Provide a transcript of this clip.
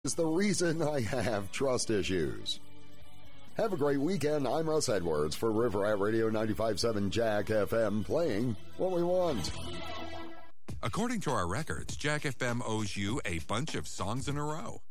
is the reason I have trust issues. Have a great weekend. I'm Russ Edwards for River Rat Radio 95.7 Jack FM, playing what we want. According to our records, Jack FM owes you a bunch of songs in a row.